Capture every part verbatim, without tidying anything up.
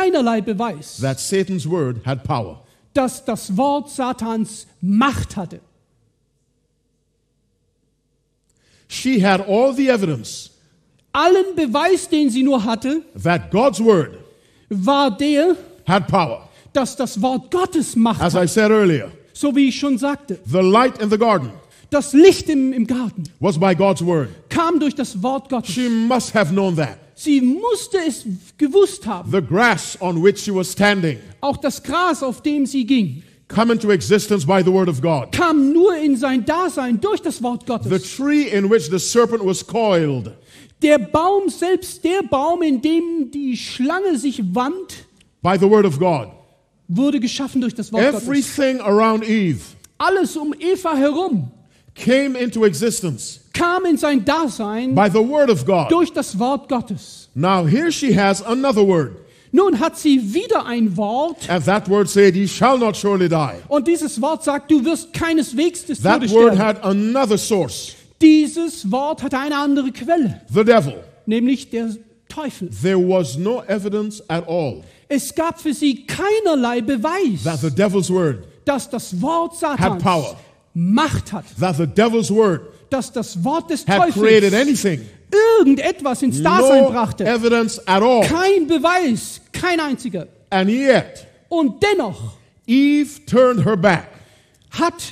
keinerlei Beweis, that Satan's word had power. dass das Wort Satans Macht hatte. She had all the evidence Allen Beweis, den sie nur hatte, that God's word war der, had power. dass das Wort Gottes Macht As hat. I said earlier, So wie ich schon sagte, the light in the garden das Licht im, im Garten was by God's word. kam durch das Wort Gottes. She must have known that. Sie musste es gewusst haben. The grass on which she was standing Auch das Gras, auf dem sie ging, come into existence by the word of God. kam nur in sein Dasein durch das Wort The Gottes. tree in which the serpent was coiled Der Baum, selbst der Baum, in dem die Schlange sich wand, by the word of God. wurde geschaffen durch das Wort Gottes. Everything around Eve Alles um Eva herum came into existence kam in sein Dasein by the word of God. durch das Wort Gottes. Now here she has another word, Nun hat sie wieder ein Wort and that word said, "Ye shall not surely die." und dieses Wort sagt, du wirst keineswegs des That Todes word sterben. had another source, Dieses Wort hatte eine andere Quelle, the devil. nämlich der Teufel. There was no evidence at all Es gab für sie keinerlei Beweis, that the devil's word dass das Wort had Satans power, Macht hat, that the devil's word dass das Wort des had created Teufels anything. irgendetwas ins Dasein No brachte. evidence at all. Kein Beweis, kein einziger. And yet, Und dennoch Eve turned her back hat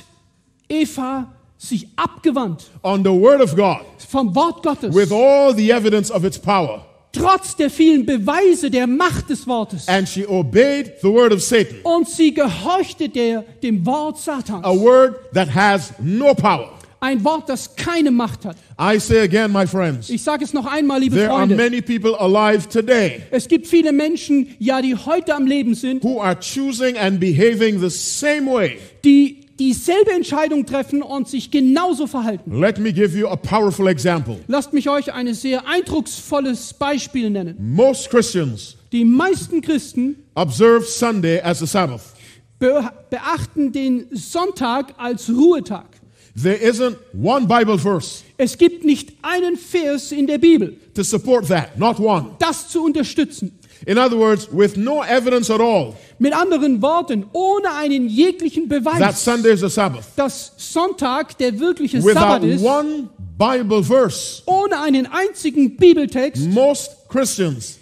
Eva sich abgewandt on the word of God vom Wort Gottes, with all the evidence of its power, trotz der vielen Beweise der Macht des Wortes. and she obeyed the word of Satan, Und sie gehorchte der, dem Wort Satans. a word that has no power. Ein Wort, das keine Macht hat. I say again, my friends, Ich sage es noch einmal, liebe there are Freunde. many people alive today Es gibt viele Menschen, ja, die heute am Leben sind, who are choosing and behaving the same way. die dieselbe Entscheidung treffen und sich genauso verhalten. Let me give you a powerful example. Lasst mich euch ein sehr eindrucksvolles Beispiel nennen. Most Christians Die meisten Christen observe Sunday as the Sabbath. be beachten den Sonntag als Ruhetag. There isn't one Bible verse Es gibt nicht einen Vers in der Bibel, to support that, not one. das zu unterstützen. In other words, with no evidence at all Mit anderen Worten, ohne einen jeglichen that Beweis, Sunday is the Sabbath, dass Sonntag der wirkliche without Sabbat ist, one Bible verse, ohne einen einzigen Bibeltext, most Christians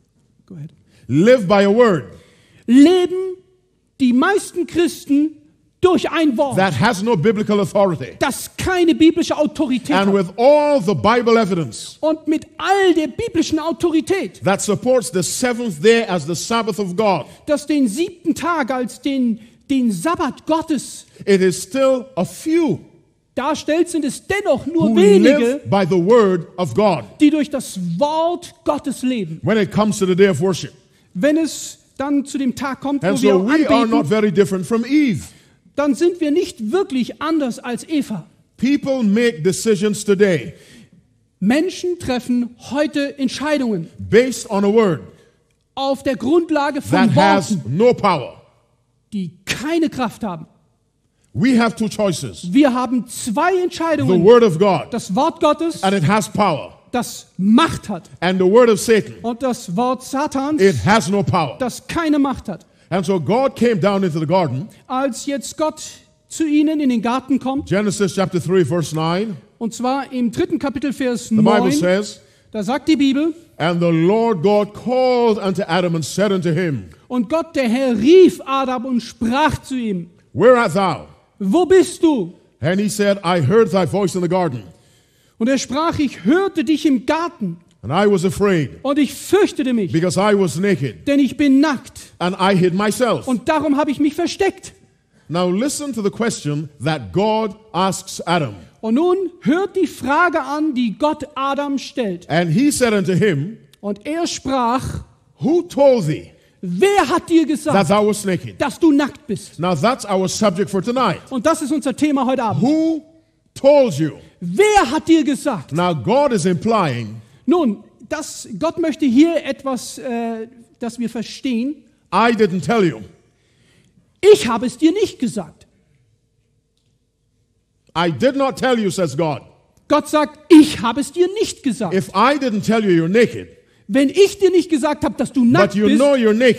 Go ahead. live by a word leben die meisten Christen durch ein Wort, that has no biblical authority. das keine biblische Autorität And hat. with all the Bible evidence Und mit all der biblischen Autorität, that supports the seventh day as the Sabbath of God, das den siebten Tag als den, den Sabbat Gottes it is still a few darstellt, sind es dennoch nur who wenige, live by the word of God die durch das Wort Gottes leben. when it comes to the day of worship. Wenn es dann zu dem Tag kommt, And wo wir so we are not anbeten, very different from Eve. dann sind wir nicht wirklich anders als Eva. People make decisions today Menschen treffen heute Entscheidungen based on a word auf der Grundlage that von has Worten, no power. die keine Kraft haben. We have two choices. Wir haben zwei The Entscheidungen. word of God, Das Wort Gottes, and it has power. das Macht hat. And the word of Satan, Und das Wort Satans, it has no power. das keine Macht hat. And so God came down into the garden, Als jetzt Gott zu ihnen in den Garten kommt, Genesis chapter three, verse nine, und zwar im dritten Kapitel Vers the Bible neun, says, da sagt die Bibel, "And the Lord God called unto Adam and said unto him, und Gott, der Herr, rief Adam und sprach zu ihm, Where art thou? wo bist du? And he said, I heard thy voice in the garden, Und er sprach, ich hörte dich im Garten and I was afraid, und ich fürchtete mich, because I was naked, denn ich bin nackt and I hid myself." und darum habe ich mich versteckt. Now listen to the question that God asks Adam. Und nun hört die Frage an, die Gott Adam stellt. And he said unto him, Und er sprach, Who told thee wer hat dir that gesagt, thou wast naked? dass du nackt bist? Now that's our subject for tonight. Und das ist unser Thema heute Abend. Who told you? Wer hat dir gesagt? Now God is implying, Nun, das, Gott möchte hier etwas, äh, das wir verstehen. I didn't tell you. Ich habe es dir nicht gesagt. I did not tell you, says God. Gott sagt, ich habe es dir nicht gesagt. If I didn't tell you you're naked, Wenn ich dir nicht gesagt habe, dass du but nackt you bist, know you're naked,